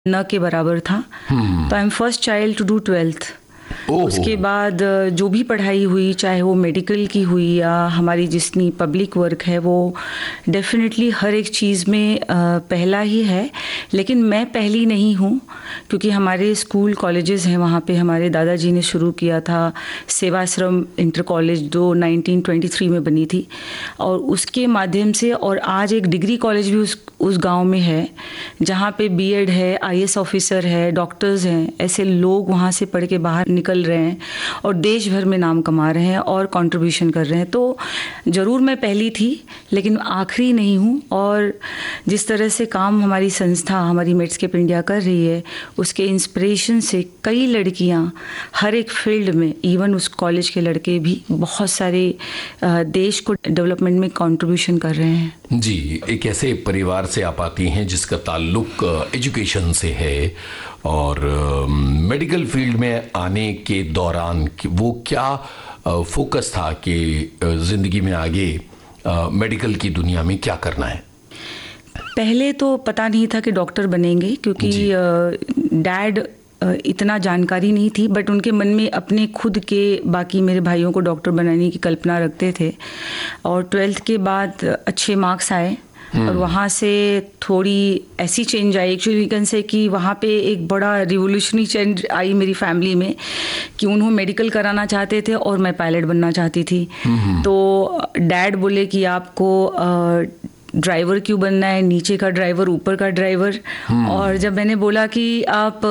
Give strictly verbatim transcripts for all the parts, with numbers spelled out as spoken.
न के बराबर था। तो I am first child to do twelfth. उसके बाद जो भी पढ़ाई हुई, चाहे वो मेडिकल की हुई या हमारी जितनी पब्लिक वर्क है, वो डेफिनेटली हर एक चीज़ में पहला ही है। लेकिन मैं पहली नहीं हूँ, क्योंकि हमारे स्कूल कॉलेजेस हैं वहाँ पे हमारे दादाजी ने शुरू किया था। सेवाश्रम इंटर कॉलेज जो नाइनटीन ट्वेंटी थ्री में बनी थी, और उसके माध्यम से और आज एक डिग्री कॉलेज भी उस उस गांव में है, जहाँ पे बीएड है, आईएएस ऑफिसर है, डॉक्टर्स हैं। ऐसे लोग वहाँ से पढ़ के बाहर निकल रहे हैं और देश भर में नाम कमा रहे हैं और कंट्रीब्यूशन कर रहे हैं। तो ज़रूर मैं पहली थी, लेकिन आखिरी नहीं हूँ। और जिस तरह से काम हमारी संस्था, हमारी मेडस्केप इंडिया कर रही है, उसके इंस्पिरेशन से कई लड़कियाँ हर एक फील्ड में, इवन उस कॉलेज के लड़के भी बहुत सारे देश को डेवलपमेंट में कंट्रीब्यूशन कर रहे हैं। जी, एक ऐसे परिवार से आप आती हैं जिसका ताल्लुक एजुकेशन से है, और मेडिकल फील्ड में आने के दौरान वो क्या फोकस था कि ज़िंदगी में आगे मेडिकल की दुनिया में क्या करना है? पहले तो पता नहीं था कि डॉक्टर बनेंगे, क्योंकि डैड इतना जानकारी नहीं थी, बट उनके मन में अपने खुद के बाकी मेरे भाइयों को डॉक्टर बनाने की कल्पना रखते थे। और ट्वेल्थ के बाद अच्छे मार्क्स आए और वहाँ से थोड़ी ऐसी change I, actually can say कि वहाँ पे एक बड़ा रिवोल्यूशनरी चेंज आई मेरी फैमिली में, कि उन्होंने मेडिकल कराना चाहते थे और मैं पायलट बनना चाहती थी। तो डैड बोले कि आपको ड्राइवर क्यों बनना है, नीचे का ड्राइवर ऊपर का ड्राइवर। और जब मैंने बोला कि आप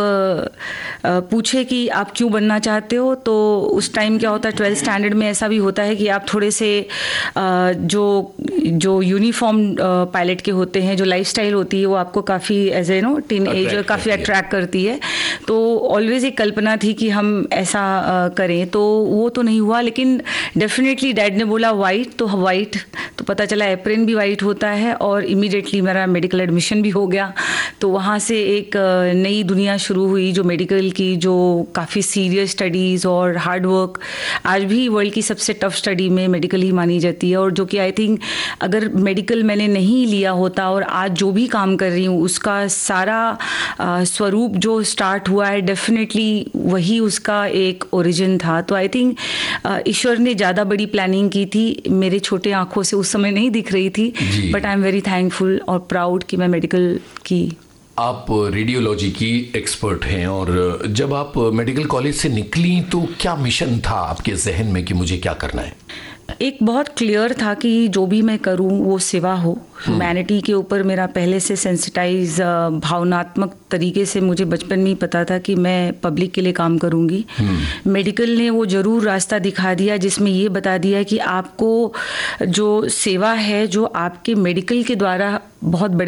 पूछे कि आप क्यों बनना चाहते हो, तो उस टाइम क्या होता है, ट्वेल्थ स्टैंडर्ड में ऐसा भी होता है कि आप थोड़े से जो जो यूनिफॉर्म पायलट के होते हैं, जो लाइफस्टाइल होती है, वो आपको काफ़ी as a no teen age काफ़ी अट्रैक्ट करती है। तो ऑलवेज एक कल्पना थी कि हम ऐसा करें, तो वो तो नहीं हुआ। लेकिन डेफिनेटली डैड ने बोला वाइट, तो वाइट, तो पता चला एप्रेन भी वाइट होता है, और इमीडिएटली मेरा मेडिकल एडमिशन भी हो गया। तो वहाँ से एक नई दुनिया शुरू हुई, जो मेडिकल की, जो काफ़ी सीरियस स्टडीज़ और हार्ड वर्क, आज भी वर्ल्ड की सबसे टफ स्टडी में मेडिकल ही मानी जाती है। और जो कि आई थिंक अगर मेडिकल मैंने नहीं लिया होता और आज जो भी काम कर रही हूँ, उसका सारा स्वरूप जो स्टार्ट हुआ है, डेफिनेटली वही उसका एक ओरिजिन था। तो आई थिंक ईश्वर ने ज़्यादा बड़ी प्लानिंग की थी, मेरे छोटे आँखों से उस समय नहीं दिख रही थी, but I am very thankful और प्राउड कि मैं मेडिकल की। आप रेडियोलॉजी की एक्सपर्ट हैं, और जब आप मेडिकल कॉलेज से निकली तो क्या मिशन था आपके जहन में कि मुझे क्या करना है? एक बहुत क्लियर था कि जो भी मैं करूं वो सेवा हो। ह्यूमैनिटी के ऊपर मेरा पहले से सेंसिटाइज, भावनात्मक तरीके से मुझे बचपन में ही पता था कि मैं पब्लिक के लिए काम करूंगी। मेडिकल ने वो ज़रूर रास्ता दिखा दिया, जिसमें ये बता दिया कि आपको जो सेवा है, जो आपके मेडिकल के द्वारा बहुत बड़े